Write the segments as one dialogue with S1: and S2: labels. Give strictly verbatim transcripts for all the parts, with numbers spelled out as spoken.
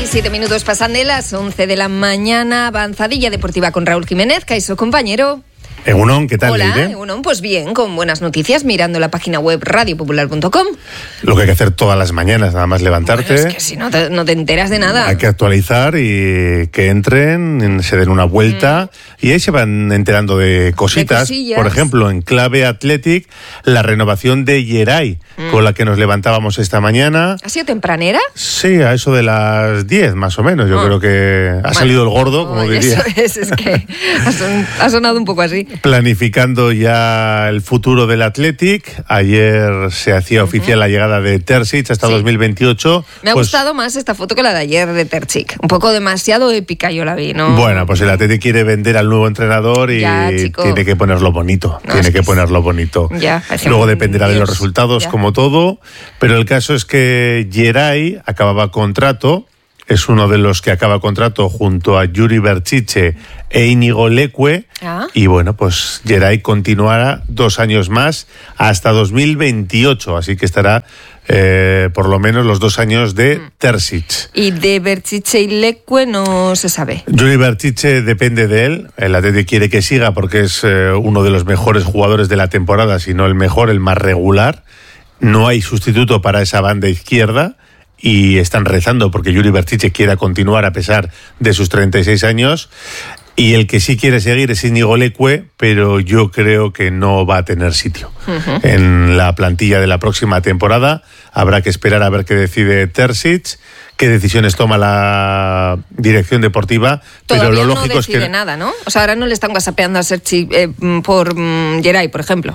S1: diecisiete minutos pasan de las once de la mañana. Avanzadilla deportiva con Raúl Jiménez, Caiso, compañero.
S2: Egunon, ¿qué tal?
S1: Hola,
S2: Leire?
S1: Egunon, pues bien, con buenas noticias, mirando la página web radio popular punto com.
S2: Lo que hay que hacer todas las mañanas, nada más levantarte.
S1: Bueno, es que si no te, no te enteras de nada.
S2: Hay que actualizar y que entren, se den una vuelta mm. y ahí se van enterando de cositas.
S1: De
S2: Por ejemplo, en clave Athletic, la renovación de Yeray, mm. con la que nos levantábamos esta mañana.
S1: ¿Ha sido tempranera?
S2: Sí, a eso de las diez más o menos. Yo
S1: oh.
S2: creo que ha bueno, salido el gordo, como
S1: oh,
S2: diría.
S1: Eso es, es que ha, son, ha sonado un poco así.
S2: Planificando ya el futuro del Athletic. Ayer se hacía oficial uh-huh. la llegada de Terzic hasta sí. dos mil veintiocho.
S1: Me ha
S2: pues,
S1: gustado más esta foto que la de ayer de Terzic. Un poco demasiado épica yo la vi, ¿no?
S2: Bueno, pues el Athletic quiere vender al nuevo entrenador y
S1: ya,
S2: tiene que ponerlo bonito.
S1: No,
S2: tiene
S1: es
S2: que,
S1: que
S2: ponerlo bonito.
S1: Ya,
S2: Luego dependerá Dios. de los resultados, ya. como todo. Pero el caso es que Yeray acababa contrato. Es uno de los que acaba contrato junto a Yuri Berchiche e Íñigo Leque.
S1: ¿Ah?
S2: Y bueno, pues Yeray continuará dos años más hasta dos mil veintiocho. Así que estará eh, por lo menos los dos años de mm. Terzic.
S1: Y de Berchiche y Leque no se sabe.
S2: Yuri Berchiche depende de él. El Athletic quiere que siga porque es eh, uno de los mejores jugadores de la temporada, si no el mejor, el más regular. No hay sustituto para esa banda izquierda. Y están rezando porque Yuri Berchiche quiera continuar a pesar de sus treinta y seis años. Y el que sí quiere seguir es Íñigo Leque, pero yo creo que no va a tener sitio uh-huh. en la plantilla de la próxima temporada. Habrá que esperar a ver qué decide Terzic, qué decisiones toma la dirección deportiva.
S1: Todavía
S2: pero lo lógico
S1: no decide
S2: es que
S1: nada, ¿no? O sea, ahora no le están whatsappeando a Sergi eh, por um, Yeray, por ejemplo.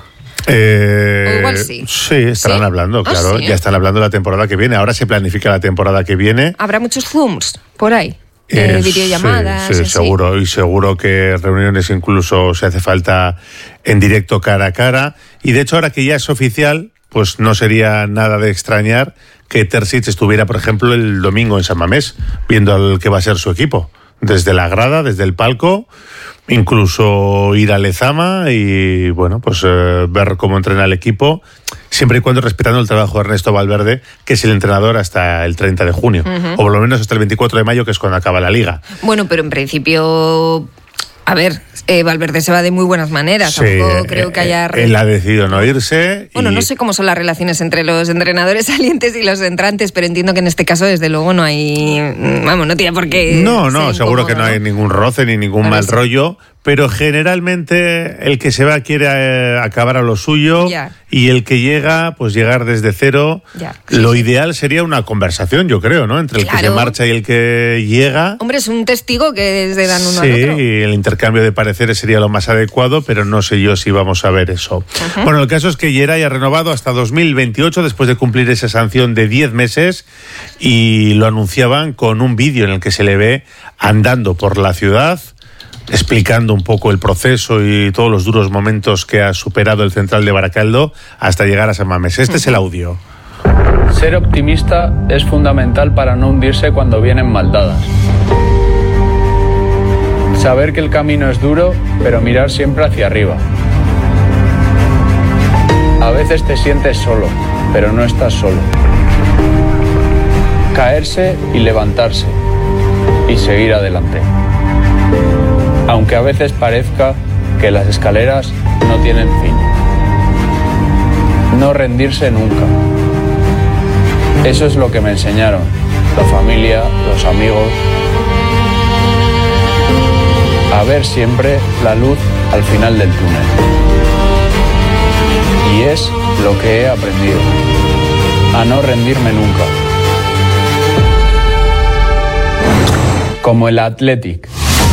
S2: Eh,
S1: o igual sí.
S2: Sí, estarán ¿Sí? hablando, claro. Ah, ¿sí? Ya están hablando de la temporada que viene. Ahora se planifica la temporada que viene.
S1: ¿Habrá muchos Zooms por ahí? Eh, eh, videollamadas.
S2: Sí, sí, seguro. Y seguro que reuniones incluso se hace falta en directo cara a cara. Y de hecho, ahora que ya es oficial, pues no sería nada de extrañar que Terzic estuviera, por ejemplo, el domingo en San Mamés, viendo al que va a ser su equipo. Desde la grada, desde el palco, incluso ir a Lezama y, bueno, pues eh, ver cómo entrena el equipo, siempre y cuando respetando el trabajo de Ernesto Valverde, que es el entrenador hasta el treinta de junio, uh-huh. o por lo menos hasta el veinticuatro de mayo, que es cuando acaba la liga.
S1: Bueno, pero en principio... A ver, eh, Valverde se va de muy buenas maneras,
S2: sí,
S1: tampoco creo que haya...
S2: Re... Él ha decidido no irse.
S1: Bueno,
S2: y...
S1: no sé cómo son las relaciones entre los entrenadores salientes y los entrantes, pero entiendo que en este caso, desde luego, no hay... Vamos, no tiene por qué...
S2: No, no, seguro que no hay ningún roce ni ningún mal rollo, pero generalmente el que se va quiere eh, acabar a lo suyo
S1: ya.
S2: y el que llega, pues llegar desde cero.
S1: Ya.
S2: Lo
S1: sí,
S2: ideal sería una conversación, yo creo, ¿no? Entre el
S1: claro.
S2: que se marcha y el que llega.
S1: Hombre, es un testigo que se dan uno
S2: sí,
S1: al otro.
S2: Sí, el intercambio de pareceres sería lo más adecuado, pero no sé yo si vamos a ver eso. Uh-huh. Bueno, el caso es que Yeray ha renovado hasta dos mil veintiocho después de cumplir esa sanción de diez meses y lo anunciaban con un vídeo en el que se le ve andando por la ciudad, explicando un poco el proceso y todos los duros momentos que ha superado el central de Baracaldo hasta llegar a San Mamés. Este uh-huh. es el audio.
S3: Ser optimista es fundamental para no hundirse cuando vienen maldadas. Saber que el camino es duro, pero mirar siempre hacia arriba. A veces te sientes solo, pero no estás solo. Caerse y levantarse, y seguir adelante. Aunque a veces parezca que las escaleras no tienen fin. No rendirse nunca. Eso es lo que me enseñaron la familia, los amigos. A ver siempre la luz al final del túnel. Y es lo que he aprendido. A no rendirme nunca. Como el Athletic.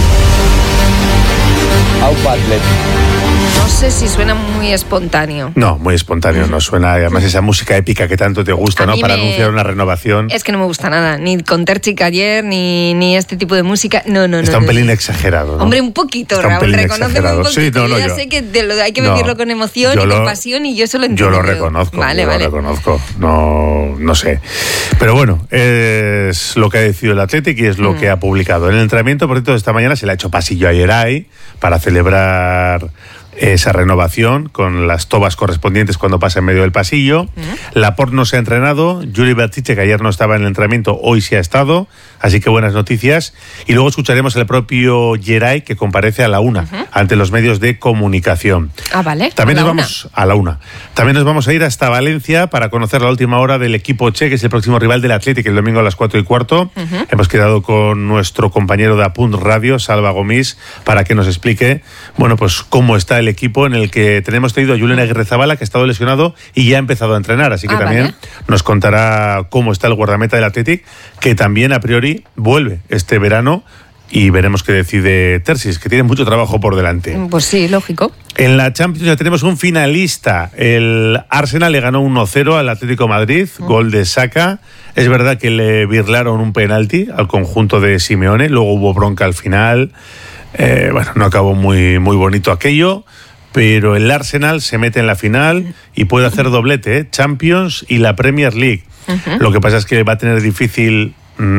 S3: Aupa Athletic.
S1: No sé si suena muy espontáneo.
S2: No, muy espontáneo no suena. Además esa música épica que tanto te gusta, ¿no? Para me... anunciar una renovación.
S1: Es que no me gusta nada. Ni con Terzic ayer, ni, ni este tipo de música. No, no, no.
S2: Está
S1: no,
S2: un
S1: no.
S2: pelín exagerado, ¿no?
S1: Hombre, un poquito,
S2: Está
S1: Raúl.
S2: Reconóceme
S1: un poquito.
S2: Sí, no, no,
S1: yo ya
S2: yo.
S1: sé que te lo, hay que vivirlo
S2: no,
S1: con emoción y
S2: lo,
S1: con pasión y yo eso lo entiendo.
S2: Yo lo reconozco.
S1: Vale,
S2: yo
S1: vale.
S2: lo reconozco. No, no sé. Pero bueno, es lo que ha decidido el Athletic y es lo mm. que ha publicado. En el entrenamiento, por cierto, de esta mañana se le ha hecho pasillo a Yeray para celebrar esa renovación con las tobas correspondientes cuando pasa en medio del pasillo. Uh-huh. Laporte no se ha entrenado, Juri Bertiche, que ayer no estaba en el entrenamiento, hoy sí ha estado, así que buenas noticias. Y luego escucharemos al propio Geray, que comparece a la una, uh-huh. ante los medios de comunicación.
S1: Ah, vale.
S2: También nos vamos a la una. También nos vamos a ir hasta Valencia para conocer la última hora del equipo Che, que es el próximo rival del Athletic, el domingo a las cuatro y cuarto. Uh-huh. Hemos quedado con nuestro compañero de Apunt Radio, Salva Gomis, para que nos explique, bueno, pues cómo está el equipo, en el que tenemos traído a Julen Aguirrezabala, que ha estado lesionado y ya ha empezado a entrenar, así que ah, también vale. nos contará cómo está el guardameta del Athletic, que también a priori vuelve este verano. Y veremos qué decide Terzic, que tiene mucho trabajo por delante.
S1: Pues sí, lógico.
S2: En la Champions ya tenemos un finalista. El Arsenal le ganó uno cero al Atlético Madrid, mm. gol de Saka. Es verdad que le birlaron un penalti al conjunto de Simeone, luego hubo bronca al final. Eh, bueno, no acabó muy, muy bonito aquello, pero el Arsenal se mete en la final y puede hacer doblete, ¿eh? Champions y la Premier League. Uh-huh. Lo que pasa es que va a tener difícil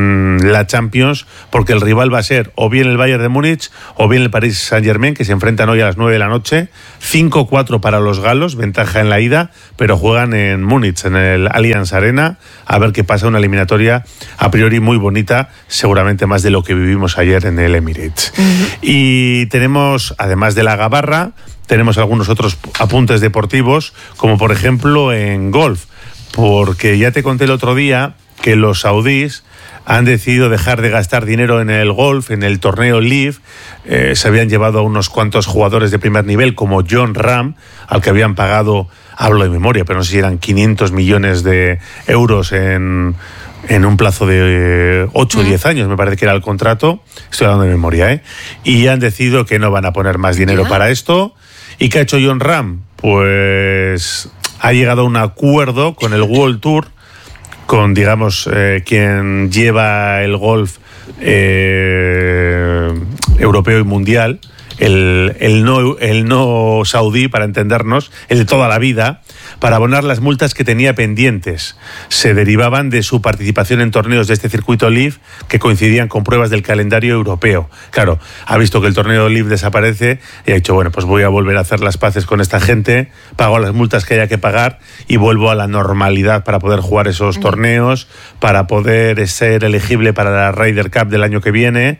S2: la Champions, porque el rival va a ser o bien el Bayern de Múnich o bien el Paris Saint-Germain, que se enfrentan hoy a las nueve de la noche. cinco cuatro para los galos, ventaja en la ida, pero juegan en Múnich, en el Allianz Arena, a ver qué pasa. Una eliminatoria a priori muy bonita, seguramente más de lo que vivimos ayer en el Emirates. Uh-huh. Y tenemos, además de la gabarra, tenemos algunos otros apuntes deportivos, como por ejemplo en golf, porque ya te conté el otro día que los saudíes han decidido dejar de gastar dinero en el golf, en el torneo Live. Eh, se habían llevado a unos cuantos jugadores de primer nivel, como Jon Rahm, al que habían pagado, hablo de memoria, pero no sé si eran quinientos millones de euros en, en un plazo de ocho o diez años, me parece que era el contrato. Estoy hablando de memoria, ¿eh? Y han decidido que no van a poner más dinero para esto. ¿Y qué ha hecho Jon Rahm? Pues ha llegado a un acuerdo con el World Tour, con, digamos, eh, quien lleva el golf eh, europeo y mundial, el, el, no, el no saudí, para entendernos, el de toda la vida, para abonar las multas que tenía pendientes. Se derivaban de su participación en torneos de este circuito Live que coincidían con pruebas del calendario europeo. Claro, ha visto que el torneo Live desaparece y ha dicho, bueno, pues voy a volver a hacer las paces con esta gente, pago las multas que haya que pagar y vuelvo a la normalidad para poder jugar esos torneos, para poder ser elegible para la Ryder Cup del año que viene,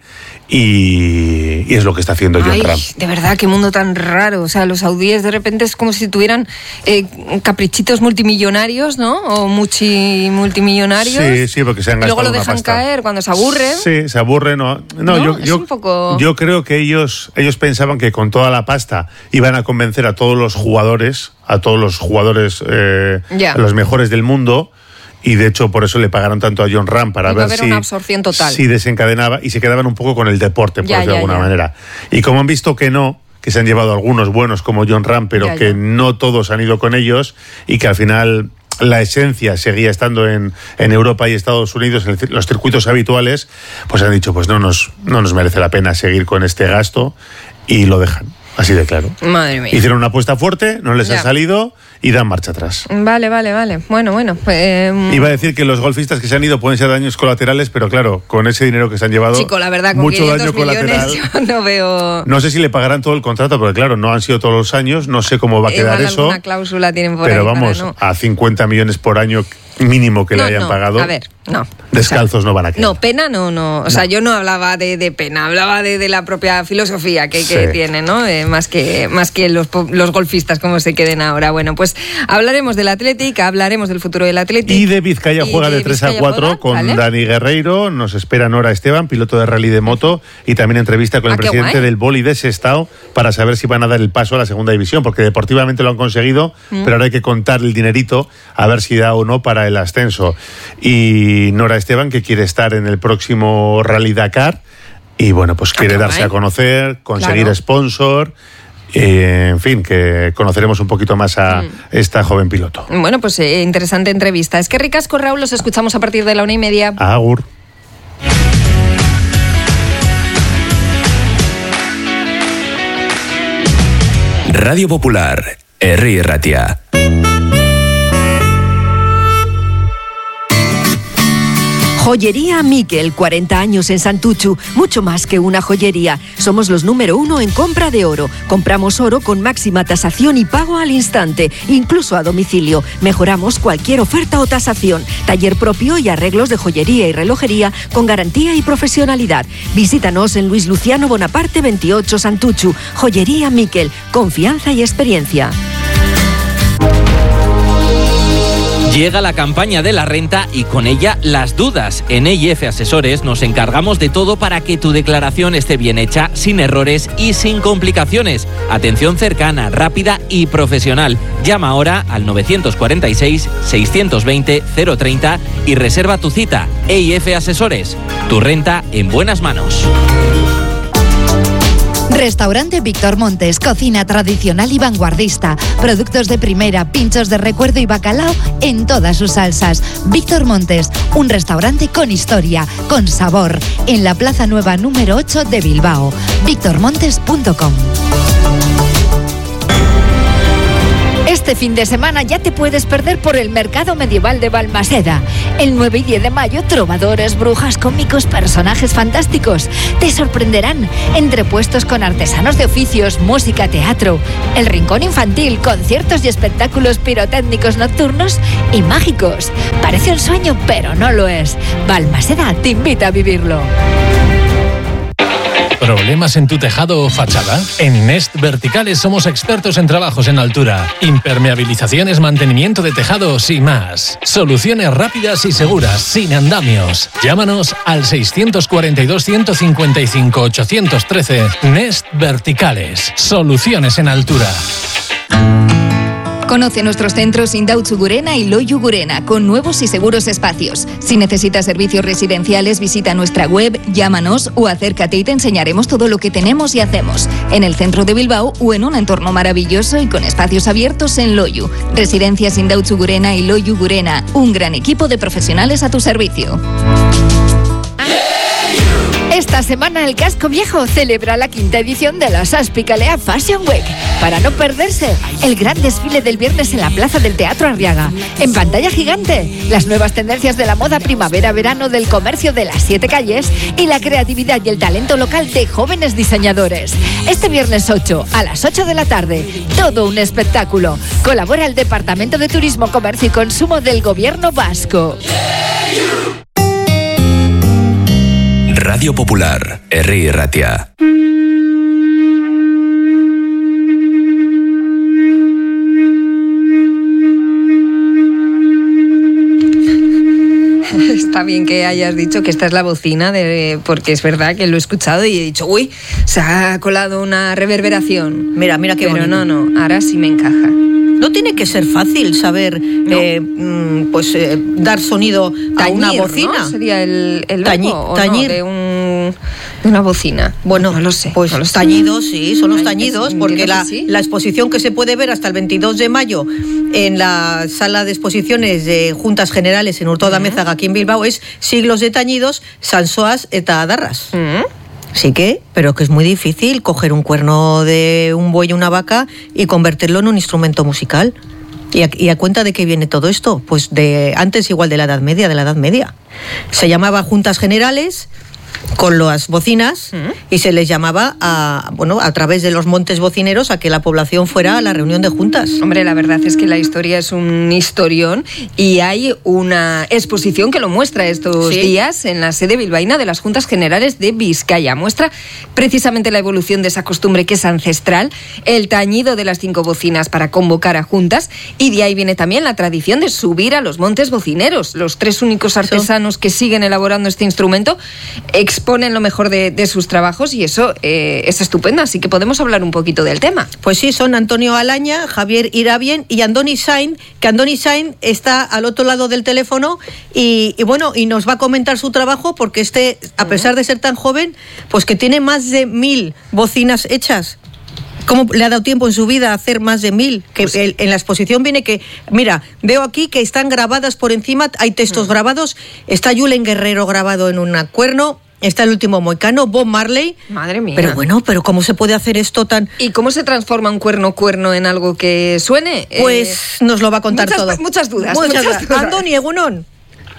S2: y, y es lo que está haciendo Jon Rahm.
S1: De verdad, qué mundo tan raro. O sea, los saudíes de repente es como si tuvieran eh, caprichitos multimillonarios, ¿no? O muchi multimillonarios.
S2: Sí, sí, porque se han gastado
S1: y luego lo dejan caer cuando se aburren.
S2: Sí, se aburren. No, no, no yo,
S1: es
S2: yo,
S1: un poco...
S2: yo creo que ellos, ellos pensaban que con toda la pasta iban a convencer a todos los jugadores, a todos los jugadores, eh, yeah. los mejores del mundo. Y de hecho por eso le pagaron tanto a Jon Rahm, para ver si,
S1: una absorción total.
S2: si desencadenaba, y se quedaban un poco con el deporte, por
S1: ya,
S2: decirlo de
S1: ya,
S2: alguna
S1: ya.
S2: manera. Y como han visto que no, que se han llevado algunos buenos como Jon Rahm, pero ya, que ya. no todos han ido con ellos, y que al final la esencia seguía estando en, en Europa y Estados Unidos, en los circuitos habituales, pues han dicho, pues no nos, no nos merece la pena seguir con este gasto, y lo dejan. Así de claro.
S1: Madre mía.
S2: Hicieron una apuesta fuerte, no les
S1: ya.
S2: ha salido y dan marcha atrás.
S1: Vale, vale, vale. Bueno, bueno. Eh,
S2: Iba a decir que los golfistas que se han ido pueden ser daños colaterales, pero claro, con ese dinero que se han llevado,
S1: chico, la verdad, con
S2: mucho daño colateral.
S1: Yo no veo.
S2: No sé si le pagarán todo el contrato, porque claro, no han sido todos los años, no sé cómo va a quedar
S1: Igual
S2: eso.
S1: Alguna cláusula tienen por
S2: pero
S1: ahí
S2: vamos,
S1: para no.
S2: a cincuenta millones por año mínimo que
S1: no,
S2: le hayan
S1: no,
S2: pagado.
S1: A ver, no.
S2: Descalzos o sea, no van a quedar.
S1: No, pena no, no. O no. sea, yo no hablaba de, de pena, hablaba de, de la propia filosofía que, que sí. tiene, ¿no? Eh, más que, más que los, los golfistas como se queden ahora. Bueno, pues hablaremos del Athletic, hablaremos del futuro del Athletic.
S2: Y de Vizcaya juega de, de tres a cuatro con
S1: ¿vale?
S2: Dani Guerreiro. Nos espera Nora Esteban, piloto de rally de moto, y también entrevista con
S1: ah,
S2: el presidente
S1: guay.
S2: del Boli de Sestao para saber si van a dar el paso a la segunda división, porque deportivamente lo han conseguido, mm. pero ahora hay que contar el dinerito a ver si da o no para el ascenso. Y Nora Esteban, que quiere estar en el próximo Rally Dakar, y bueno, pues quiere ah, darse guay. a conocer, conseguir claro. sponsor. Eh, en fin, que conoceremos un poquito más a mm. esta joven piloto.
S1: Bueno, pues eh, interesante entrevista. Es que ricasco, Raúl, los escuchamos a partir de la una y media.
S2: Agur.
S4: Radio Popular, Herri Ratia.
S5: Joyería Miquel, cuarenta años en Santuchu, mucho más que una joyería. Somos los número uno en compra de oro. Compramos oro con máxima tasación y pago al instante, incluso a domicilio. Mejoramos cualquier oferta o tasación. Taller propio y arreglos de joyería y relojería con garantía y profesionalidad. Visítanos en Luis Luciano Bonaparte veintiocho Santuchu. Joyería Miquel, confianza y experiencia.
S6: Llega la campaña de la renta y con ella las dudas. En E I F Asesores nos encargamos de todo para que tu declaración esté bien hecha, sin errores y sin complicaciones. Atención cercana, rápida y profesional. Llama ahora al nueve cuatro seis, seis dos cero, cero treinta y reserva tu cita. E I F Asesores, tu renta en buenas manos.
S7: Restaurante Víctor Montes, cocina tradicional y vanguardista, productos de primera, pinchos de recuerdo y bacalao en todas sus salsas. Víctor Montes, un restaurante con historia, con sabor, en la Plaza Nueva número ocho de Bilbao. víctor montes punto com. Este fin de semana ya te puedes perder por el Mercado Medieval de Balmaseda. El nueve y diez de mayo, trovadores, brujas, cómicos, personajes fantásticos te sorprenderán entre puestos con artesanos de oficios, música, teatro, el rincón infantil, conciertos y espectáculos pirotécnicos nocturnos y mágicos. Parece un sueño, pero no lo es. Balmaseda te invita a vivirlo.
S8: ¿Problemas en tu tejado o fachada? En Nest Verticales somos expertos en trabajos en altura, impermeabilizaciones, mantenimiento de tejados y más. Soluciones rápidas y seguras, sin andamios. Llámanos al seis cuatro dos, uno cinco cinco, ocho uno tres. Nest Verticales. Soluciones en altura.
S9: Conoce nuestros centros Indautxu Gurena y Loiu Gurena, con nuevos y seguros espacios. Si necesitas servicios residenciales, visita nuestra web, llámanos o acércate y te enseñaremos todo lo que tenemos y hacemos. En el centro de Bilbao o en un entorno maravilloso y con espacios abiertos en Loiu. Residencias Indautxu Gurena y Loiu Gurena, un gran equipo de profesionales a tu servicio.
S7: Esta semana el Casco Viejo celebra la quinta edición de la Saspicalea Fashion Week. Para no perderse, el gran desfile del viernes en la Plaza del Teatro Arriaga. En pantalla gigante, las nuevas tendencias de la moda primavera-verano del comercio de las siete calles y la creatividad y el talento local de jóvenes diseñadores. Este viernes ocho, a las ocho de la tarde, todo un espectáculo. Colabora el Departamento de Turismo, Comercio y Consumo del Gobierno Vasco.
S4: Radio Popular, Herri Ratia.
S1: Está bien que hayas dicho que esta es la bocina, de, porque es verdad que lo he escuchado y he dicho, uy, se ha colado una reverberación.
S10: Mira, mira qué
S1: Pero
S10: bonito.
S1: no, no, ahora sí me encaja.
S10: No tiene que ser fácil saber
S1: No.
S10: eh, pues eh, dar sonido a
S1: Tañir,
S10: una bocina.
S1: ¿no? Sería el, el
S10: Tañi-
S1: verbo, ¿o
S10: tañir.
S1: no? de, un, de una bocina.
S10: Bueno,
S1: no lo sé.
S10: Pues
S1: no lo sé.
S10: tañidos, sí, son los
S1: Ay,
S10: tañidos,
S1: pues,
S10: porque
S1: entiendo
S10: la,
S1: que sí.
S10: la exposición que se puede ver hasta el veintidós de mayo en la sala de exposiciones de Juntas Generales en Hurtado da Mézaga, aquí en Bilbao, es Siglos de Tañidos, Sansoas eta Adarras.
S1: Mm.
S10: Sí que, pero que es muy difícil coger un cuerno de un buey o una vaca y convertirlo en un instrumento musical. ¿Y a, ¿Y a cuenta de qué viene todo esto? Pues de antes igual de la Edad Media, de la Edad Media. Se llamaba Juntas Generales con las bocinas y se les llamaba a, bueno, a través de los montes bocineros a que la población fuera a la reunión de juntas.
S1: Hombre, la verdad es que la historia es un historión y hay una exposición que lo muestra estos
S10: Sí.
S1: días en la sede bilbaína de las Juntas Generales de Vizcaya. Muestra precisamente la evolución de esa costumbre que es ancestral, el tañido de las cinco bocinas para convocar a juntas, y de ahí viene también la tradición de subir a los montes bocineros. Los tres únicos artesanos que siguen elaborando este instrumento exponen lo mejor de, de sus trabajos y eso eh, es estupendo, así que podemos hablar un poquito del tema.
S10: Pues sí, son Antonio Alaña, Javier Irabien y Andoni Sain, que Andoni Sain está al otro lado del teléfono y, y bueno, y nos va a comentar su trabajo porque este, a pesar de ser tan joven, pues que tiene más de mil bocinas hechas. ¿Cómo le ha dado tiempo en su vida a hacer más de mil? Que pues, el, en la exposición viene que, mira, veo aquí que están grabadas por encima, hay textos uh-huh. grabados, está Julen Guerrero grabado en un cuerno, está el último moicano, Bob Marley.
S1: Madre mía.
S10: Pero bueno, pero ¿cómo se puede hacer esto tan...?
S1: ¿Y cómo se transforma un cuerno cuerno en algo que suene?
S10: Pues eh, nos lo va a contar
S1: muchas,
S10: todo.
S1: Muchas dudas.
S10: Muchas,
S1: muchas dudas.
S10: Andoni, Egunon.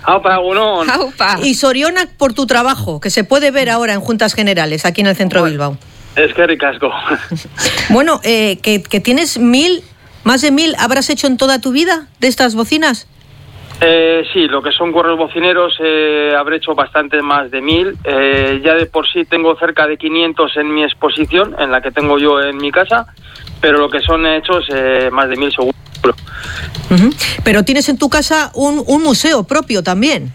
S11: Aupa, Egunon.
S1: Aupa.
S10: Y Sorionak por tu trabajo, que se puede ver ahora en Juntas Generales, aquí en el centro
S11: bueno,
S10: de Bilbao.
S11: Es que ricasco.
S10: Bueno, eh, que, que tienes mil, más de mil, ¿habrás hecho en toda tu vida de estas bocinas?
S11: Eh, sí, lo que son cuernos bocineros eh, habré hecho bastante más de mil. Eh, ya de por sí tengo cerca de quinientos en mi exposición, en la que tengo yo en mi casa, pero lo que son hechos eh, más de mil seguro.
S10: Uh-huh. Pero tienes en tu casa un, un museo propio también.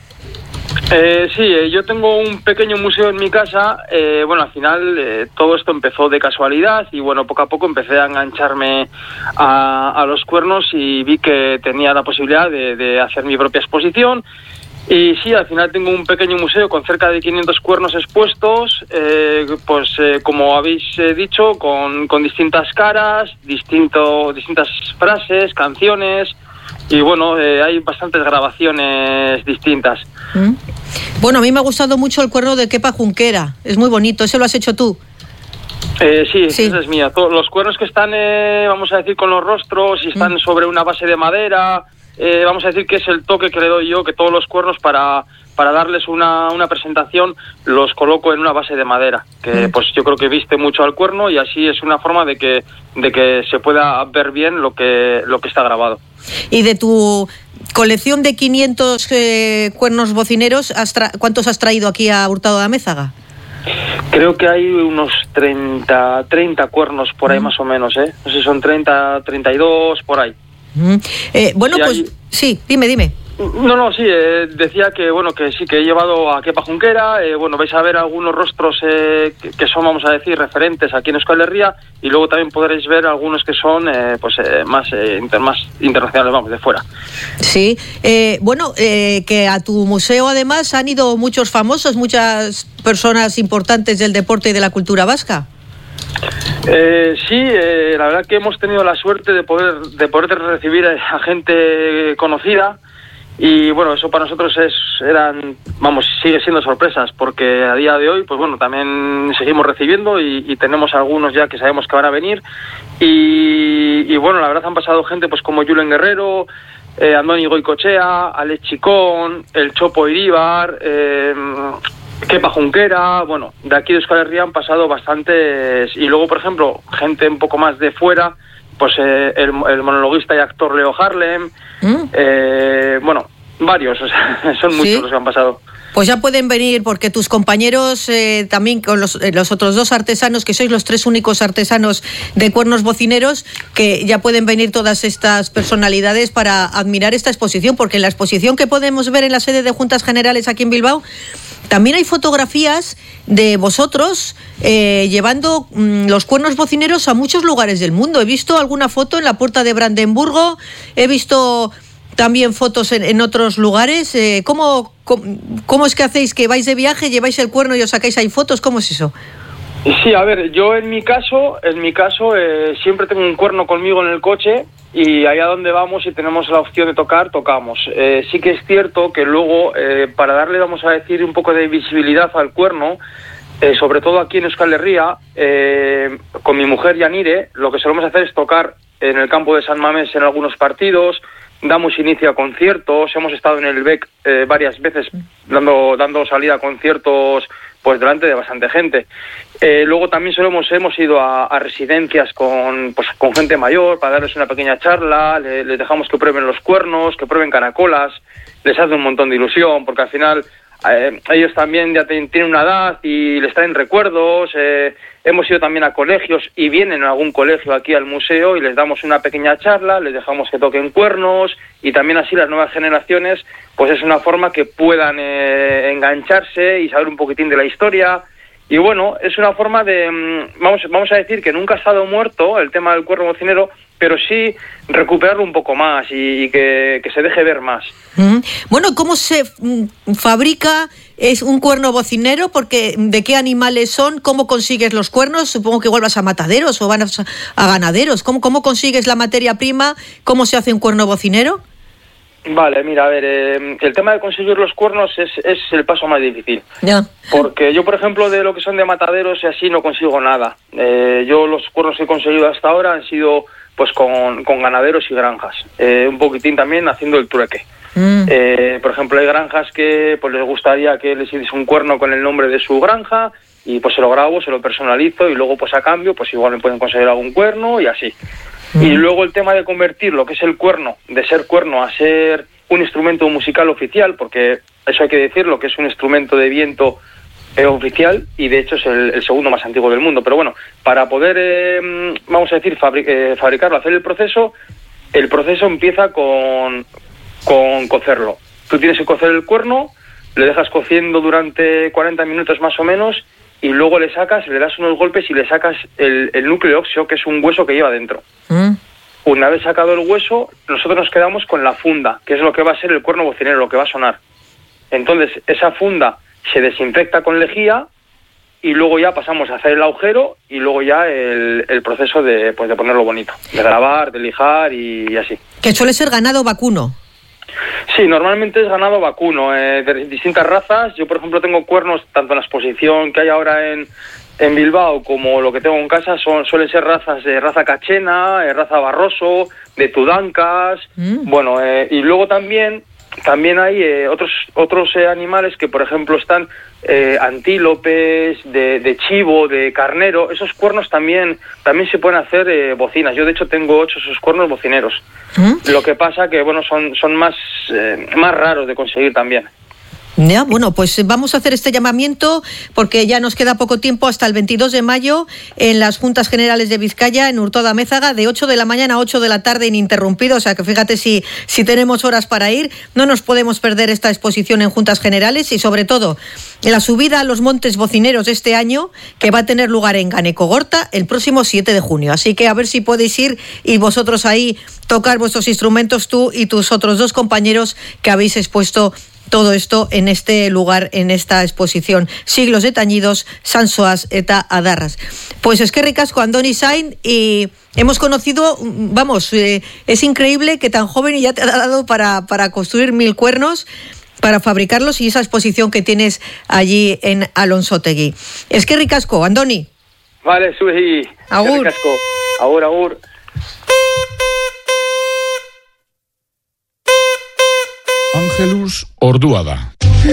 S11: Eh, sí, eh, yo tengo un pequeño museo en mi casa. Eh, bueno, al final eh, todo esto empezó de casualidad y bueno, poco a poco empecé a engancharme a, a los cuernos y vi que tenía la posibilidad de, de hacer mi propia exposición. Y sí, al final tengo un pequeño museo con cerca de quinientos cuernos expuestos, eh, pues eh, como habéis eh, dicho, con, con distintas caras, distinto, distintas frases, canciones. Y bueno, eh, hay bastantes grabaciones distintas.
S10: ¿Mm? Bueno, a mí me ha gustado mucho el cuerno de Kepa Junquera. Es muy bonito. ¿Ese lo has hecho tú?
S11: Eh, sí,
S10: sí,
S11: esa es mía. Todos los cuernos que están, eh, vamos a decir, con los rostros y están mm. sobre una base de madera, eh, vamos a decir que es el toque que le doy yo, que todos los cuernos para... para darles una, una presentación los coloco en una base de madera, que mm. pues yo creo que viste mucho al cuerno y así es una forma de que de que se pueda ver bien lo que lo que está grabado.
S10: Y de tu colección de quinientos eh, cuernos bocineros, ¿has tra- ¿cuántos has traído aquí a Hurtado de Amézaga?
S11: Creo que hay unos treinta, treinta cuernos por ahí mm. más o menos, ¿eh? No sé si son treinta, treinta y dos, por ahí.
S10: Mm. Eh, bueno, y pues hay... sí, dime, dime.
S11: No, no, sí, eh, decía que bueno que sí, que he llevado a Kepa Junquera, eh, bueno, vais a ver algunos rostros eh, que, que son, vamos a decir, referentes aquí en Euskal Herria y luego también podréis ver algunos que son eh, pues eh, más, eh, inter, más internacionales, vamos, de fuera.
S10: Sí, eh, bueno, eh, que a tu museo además han ido muchos famosos, muchas personas importantes del deporte y de la cultura vasca.
S11: Eh, sí, eh, la verdad que hemos tenido la suerte de poder, de poder recibir a gente conocida. Y bueno, eso para nosotros es eran vamos sigue siendo sorpresas porque a día de hoy pues bueno también seguimos recibiendo y, y tenemos algunos ya que sabemos que van a venir y, y bueno, la verdad han pasado gente pues como Julen Guerrero, eh, Andoni Goicochea, Alex Chicón, el Chopo Iríbar, eh, Kepa Junquera, bueno, de aquí de Euskal Herria han pasado bastantes y luego por ejemplo gente un poco más de fuera, pues eh, el, el monologuista y actor Leo Harlem, ¿Mm? eh, bueno, varios, o sea, son muchos ¿Sí? los que han pasado.
S10: Pues ya pueden venir porque tus compañeros eh, también con los, eh, los otros dos artesanos, que sois los tres únicos artesanos de cuernos bocineros, que ya pueden venir todas estas personalidades para admirar esta exposición, porque en la exposición que podemos ver en la sede de Juntas Generales aquí en Bilbao, también hay fotografías de vosotros eh, llevando mmm, los cuernos bocineros a muchos lugares del mundo. He visto alguna foto en la puerta de Brandenburgo, he visto también fotos en, en otros lugares. Eh, ¿cómo, cómo, ¿Cómo es que hacéis que vais de viaje, lleváis el cuerno y os sacáis ahí fotos? ¿Cómo es eso?
S11: Sí, a ver, yo en mi caso, en mi caso eh, siempre tengo un cuerno conmigo en el coche y allá donde vamos y tenemos la opción de tocar, tocamos. Eh, sí que es cierto que luego, eh, para darle, vamos a decir, un poco de visibilidad al cuerno, eh, sobre todo aquí en Euskal Herria, eh, con mi mujer Yanire, lo que solemos hacer es tocar en el campo de San Mamés en algunos partidos, damos inicio a conciertos, hemos estado en el B E C eh, varias veces dando, dando salida a conciertos pues delante de bastante gente. Eh, luego también solo hemos, hemos ido a, a residencias con, pues, con gente mayor para darles una pequeña charla, le, les dejamos que prueben los cuernos, que prueben caracolas, les hace un montón de ilusión porque al final eh, ellos también ya ten, tienen una edad y les traen recuerdos. Eh, hemos ido también a colegios y vienen a algún colegio aquí al museo y les damos una pequeña charla, les dejamos que toquen cuernos y también así las nuevas generaciones pues es una forma que puedan eh, engancharse y saber un poquitín de la historia. Y bueno, es una forma de, vamos, vamos a decir que nunca ha estado muerto el tema del cuerno bocinero, pero sí recuperarlo un poco más y, y que, que se deje ver más.
S10: Mm. Bueno, ¿cómo se mm, fabrica es un cuerno bocinero? Porque ¿de qué animales son? ¿Cómo consigues los cuernos? Supongo que igual vas a mataderos o vas a, a ganaderos. ¿Cómo, ¿Cómo consigues la materia prima? ¿Cómo se hace un cuerno bocinero?
S11: Vale, mira, a ver, eh, el tema de conseguir los cuernos es, es el paso más difícil.
S10: Ya.
S11: Porque yo, por ejemplo, de lo que son de mataderos y así no consigo nada. Eh, yo los cuernos que he conseguido hasta ahora han sido pues con, con ganaderos y granjas. Eh, un poquitín también haciendo el trueque. Mm. Eh, por ejemplo, hay granjas que pues les gustaría que les hiciese un cuerno con el nombre de su granja y pues se lo grabo, se lo personalizo y luego pues a cambio pues igual me pueden conseguir algún cuerno y así. Mm. Y luego el tema de convertir lo que es el cuerno, de ser cuerno a ser un instrumento musical oficial, porque eso hay que decirlo, que es un instrumento de viento eh, oficial y de hecho es el, el segundo más antiguo del mundo. Pero bueno, para poder, eh, vamos a decir, fabri- eh, fabricarlo, hacer el proceso, el proceso empieza con, con cocerlo. Tú tienes que cocer el cuerno, le dejas cociendo durante cuarenta minutos más o menos y luego le sacas, le das unos golpes y le sacas el, el núcleo óseo, que es un hueso que lleva dentro. Mm. Una vez sacado el hueso, nosotros nos quedamos con la funda, que es lo que va a ser el cuerno bocinero, lo que va a sonar. Entonces, esa funda se desinfecta con lejía y luego ya pasamos a hacer el agujero y luego ya el, el proceso de, pues, de ponerlo bonito, de grabar, de lijar y, y así.
S10: Que suele ser ganado vacuno.
S11: Sí, normalmente es ganado vacuno, eh, de distintas razas. Yo, por ejemplo, tengo cuernos tanto en la exposición que hay ahora en, en Bilbao como lo que tengo en casa, son suelen ser razas de raza cachena, eh, raza barroso, de tudancas, mm. bueno, eh, y luego también también hay eh, otros otros eh, animales que, por ejemplo, están eh, antílopes, de, de chivo, de carnero. Esos cuernos también también se pueden hacer eh, bocinas. Yo, de hecho, tengo ocho esos cuernos bocineros. ¿Mm? Lo que pasa que, bueno, son son más eh, más raros de conseguir también.
S10: Ya, bueno, pues vamos a hacer este llamamiento porque ya nos queda poco tiempo hasta el veintidós de mayo en las Juntas Generales de Vizcaya, en Hurtado Amézaga, de ocho de la mañana a ocho de la tarde ininterrumpido, o sea que fíjate si, si tenemos horas para ir, no nos podemos perder esta exposición en Juntas Generales y sobre todo la subida a los Montes Bocineros este año, que va a tener lugar en Ganecogorta el próximo siete de junio, así que a ver si podéis ir y vosotros ahí tocar vuestros instrumentos, tú y tus otros dos compañeros que habéis expuesto todo esto en este lugar, en esta exposición. Siglos de tañidos, Sansoas eta Adarras. Pues es que ricasco, Andoni Sain, y hemos conocido, vamos, eh, es increíble que tan joven y ya te ha dado para, para construir mil cuernos, para fabricarlos y esa exposición que tienes allí en Alonsotegui. Es que ricasco, Andoni.
S11: Vale, Suji.
S10: Agur.
S11: Ricasco. Agur, agur.
S12: Ángelus Orduada.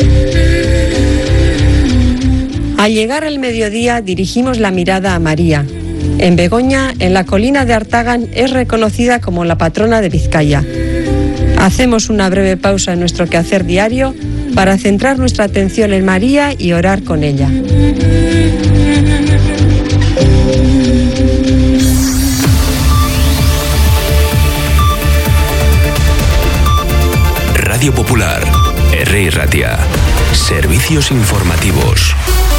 S13: Al llegar al mediodía dirigimos la mirada a María. En Begoña, en la colina de Artagan, es reconocida como la patrona de Vizcaya. Hacemos una breve pausa en nuestro quehacer diario para centrar nuestra atención en María y orar con ella.
S4: Radio Popular, Herri Ratia. Servicios informativos.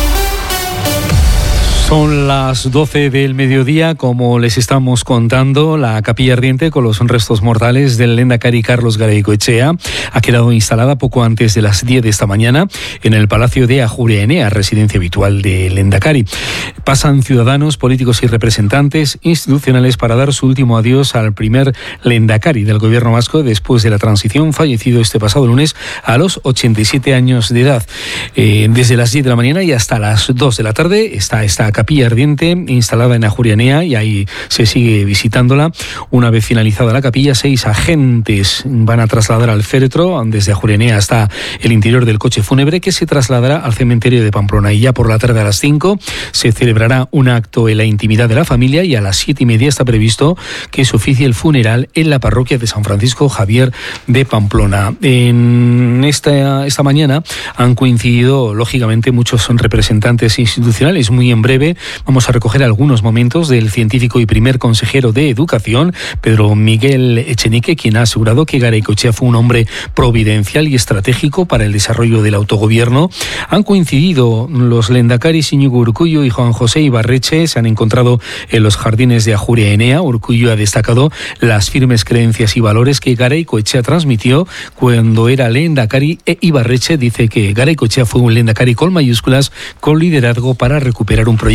S14: Son las doce del mediodía, como les estamos contando, la capilla ardiente con los restos mortales del lehendakari Carlos Garaycoechea ha quedado instalada poco antes de las diez de esta mañana en el Palacio de Ajuria Enea, residencia habitual del lehendakari. Pasan ciudadanos, políticos y representantes institucionales para dar su último adiós al primer lehendakari del gobierno vasco después de la transición, fallecido este pasado lunes a los ochenta y siete años de edad. Eh, desde las diez de la mañana y hasta las dos de la tarde está esta capilla ardiente instalada en Ajuria Enea y ahí se sigue visitándola. Una vez finalizada la capilla, seis agentes van a trasladar al féretro desde Ajuria Enea hasta el interior del coche fúnebre, que se trasladará al cementerio de Pamplona. Y ya por la tarde a las cinco se celebrará un acto en la intimidad de la familia y a las siete y media está previsto que se oficie el funeral en la parroquia de San Francisco Javier de Pamplona. En esta, esta mañana han coincidido lógicamente muchos representantes institucionales. Muy en breve vamos a recoger algunos momentos del científico y primer consejero de Educación, Pedro Miguel Echenique, quien ha asegurado que Garaycoechea fue un hombre providencial y estratégico para el desarrollo del autogobierno. Han coincidido los lehendakaris Iñigo Urkullu y Juan José Ibarretxe, se han encontrado en los jardines de Ajuria Enea. Urkullu ha destacado las firmes creencias y valores que Garaycoechea transmitió cuando era lehendakari, e Ibarretxe dice que Garaycoechea fue un lehendakari con mayúsculas, con liderazgo para recuperar un proyecto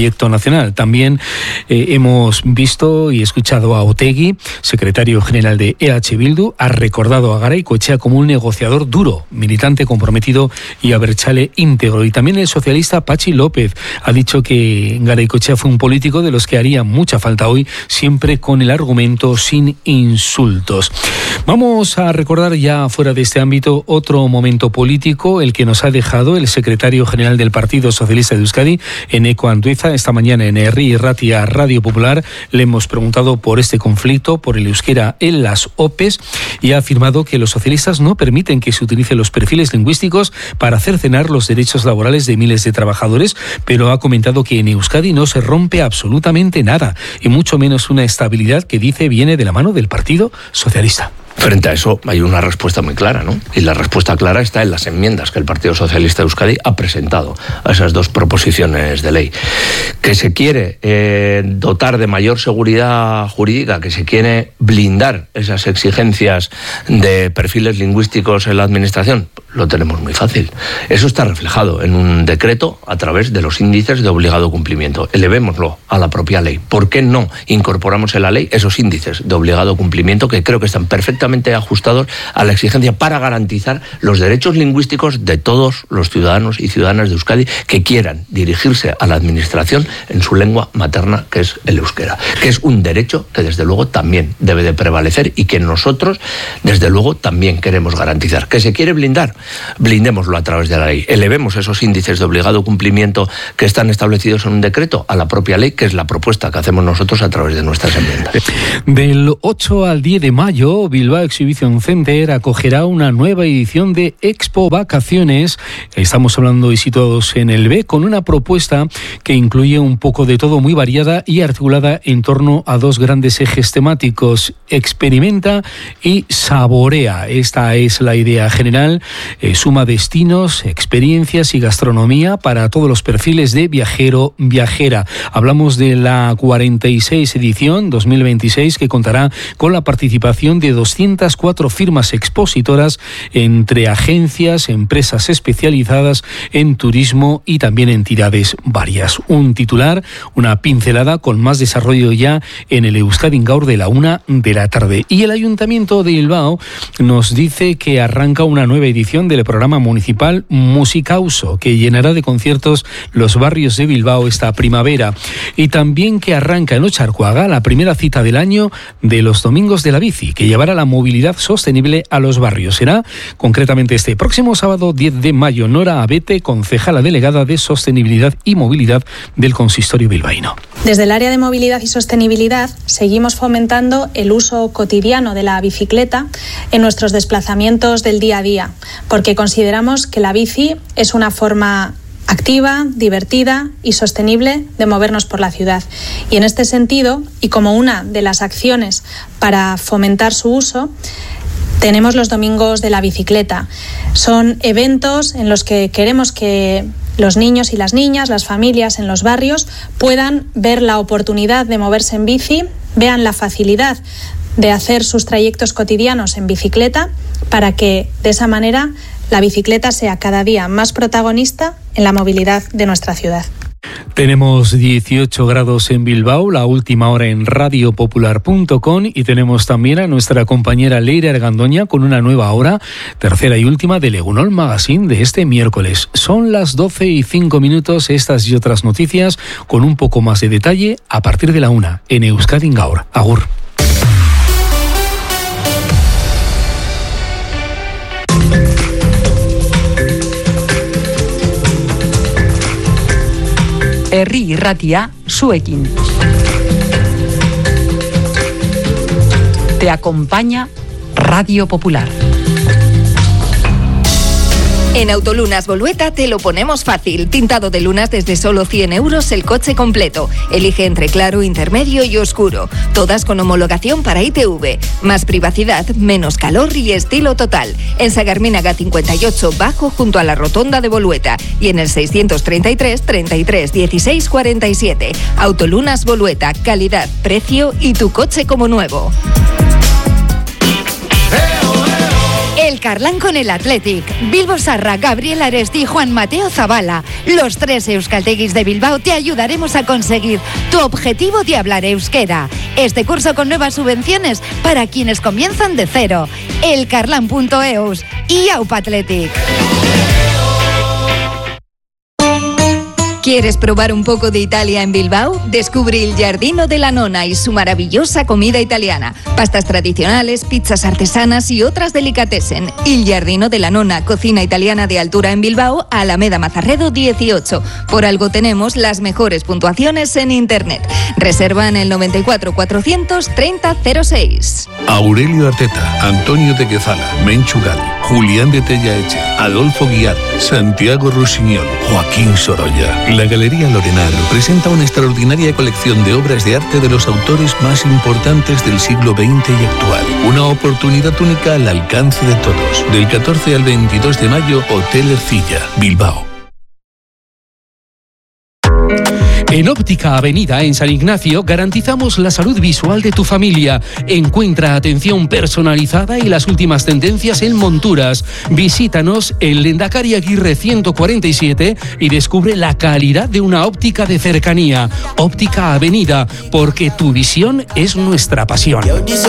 S14: proyecto nacional. También eh, hemos visto y escuchado a Otegi, secretario general de E H Bildu, ha recordado a Garaikoetxea como un negociador duro, militante comprometido y abertzale íntegro. Y también el socialista Patxi López ha dicho que Garaikoetxea fue un político de los que haría mucha falta hoy, siempre con el argumento, sin insultos. Vamos a recordar ya fuera de este ámbito otro momento político, el que nos ha dejado el secretario general del Partido Socialista de Euskadi, Eneko Andueza. Esta mañana en Herri Ratia Radio Popular le hemos preguntado por este conflicto, por el euskera en las O P Es, y ha afirmado que los socialistas no permiten que se utilicen los perfiles lingüísticos para cercenar los derechos laborales de miles de trabajadores, pero ha comentado que en Euskadi no se rompe absolutamente nada, y mucho menos una estabilidad que dice viene de la mano del Partido Socialista.
S15: Frente a eso hay una respuesta muy clara, ¿no? Y la respuesta clara está en las enmiendas que el Partido Socialista de Euskadi ha presentado a esas dos proposiciones de ley. Que se quiere eh, dotar de mayor seguridad jurídica, que se quiere blindar esas exigencias de perfiles lingüísticos en la administración, lo tenemos muy fácil. Eso está reflejado en un decreto a través de los índices de obligado cumplimiento. Elevémoslo a la propia ley. ¿Por qué no incorporamos en la ley esos índices de obligado cumplimiento que creo que están perfectamente ajustados a la exigencia para garantizar los derechos lingüísticos de todos los ciudadanos y ciudadanas de Euskadi que quieran dirigirse a la administración en su lengua materna, que es el euskera, que es un derecho que desde luego también debe de prevalecer y que nosotros desde luego también queremos garantizar. ¿Que se quiere blindar? Blindémoslo a través de la ley. Elevemos esos índices de obligado cumplimiento que están establecidos en un decreto a la propia ley, que es la propuesta que hacemos nosotros a través de nuestras enmiendas.
S14: Del ocho al diez de mayo, Bilbao Exhibition Center acogerá una nueva edición de Expo Vacaciones. Estamos hablando y situados en el B, con una propuesta que incluye un poco de todo, muy variada y articulada en torno a dos grandes ejes temáticos: experimenta y saborea. Esta es la idea general. Eh, suma destinos, experiencias y gastronomía para todos los perfiles de viajero, viajera. Hablamos de la cuarenta y seis edición dos mil veintiséis, que contará con la participación de doscientas cuatro firmas expositoras entre agencias, empresas especializadas en turismo y también entidades varias. Un titular, una pincelada con más desarrollo ya en el Euskadin Gaur de la una de la tarde. Y el Ayuntamiento de Bilbao nos dice que arranca una nueva edición del programa municipal Musicauso, que llenará de conciertos los barrios de Bilbao esta primavera. Y también que arranca en Ocharcoaga la primera cita del año de los Domingos de la Bici, que llevará la movilidad sostenible a los barrios. Será concretamente este próximo sábado diez de mayo. Nora Abete, concejala delegada de Sostenibilidad y Movilidad del Consistorio bilbaíno.
S16: Desde el área de movilidad y sostenibilidad seguimos fomentando el uso cotidiano de la bicicleta en nuestros desplazamientos del día a día, porque consideramos que la bici es una forma activa, divertida y sostenible de movernos por la ciudad. Y en este sentido, y como una de las acciones para fomentar su uso, tenemos los Domingos de la Bicicleta. Son eventos en los que queremos que los niños y las niñas, las familias en los barrios, puedan ver la oportunidad de moverse en bici, vean la facilidad de hacer sus trayectos cotidianos en bicicleta, para que de esa manera la bicicleta sea cada día más protagonista en la movilidad de nuestra ciudad.
S14: Tenemos dieciocho grados en Bilbao, la última hora en radio popular punto com, y tenemos también a nuestra compañera Leire Argandoña con una nueva hora, tercera y última del Egunon Magazine de este miércoles. Son las doce y cinco minutos, estas y otras noticias con un poco más de detalle a partir de la una en Euskadin Gaur. Agur.
S17: Herri Ratia, zuekin. Te acompaña Radio Popular.
S9: En Autolunas Bolueta te lo ponemos fácil. Tintado de lunas desde solo cien euros el coche completo. Elige entre claro, intermedio y oscuro. Todas con homologación para I T V. Más privacidad, menos calor y estilo total. En Sagarminaga cincuenta y ocho Bajo, junto a la rotonda de Bolueta. Y en el seiscientos treinta y tres, treinta y tres, dieciséis, cuarenta y siete. Autolunas Bolueta. Calidad, precio y tu coche como nuevo. El
S7: Carlán con el Athletic. Bilbo Sarra, Gabriel Aresti y Juan Mateo Zabala. Los tres euskalteguis de Bilbao te ayudaremos a conseguir tu objetivo de hablar euskera. Este curso con nuevas subvenciones para quienes comienzan de cero. elcarlan punto eus y Aupa Athletic.
S9: ¿Quieres probar un poco de Italia en Bilbao? Descubre el Giardino della Nonna y su maravillosa comida italiana. Pastas tradicionales, pizzas artesanas y otras delicatessen. El Giardino della Nonna, cocina italiana de altura en Bilbao, Alameda Mazarredo dieciocho. Por algo tenemos las mejores puntuaciones en Internet. Reserva en el noventa y cuatro cuatrocientos treinta cero seis.
S18: Aurelio Arteta, Antonio de Quezala, Menchu Gali, Julián de Tellaeche, Adolfo Guiar, Santiago Rusiñol, Joaquín Sorolla. La Galería Lorenar presenta una extraordinaria colección de obras de arte de los autores más importantes del siglo veinte y actual. Una oportunidad única al alcance de todos. Del catorce al veintidós de mayo, Hotel Ercilla, Bilbao.
S14: En Óptica Avenida, en San Ignacio, garantizamos la salud visual de tu familia. Encuentra atención personalizada y las últimas tendencias en monturas. Visítanos en Lendakari Aguirre ciento cuarenta y siete y descubre la calidad de una óptica de cercanía. Óptica Avenida, porque tu visión es nuestra pasión.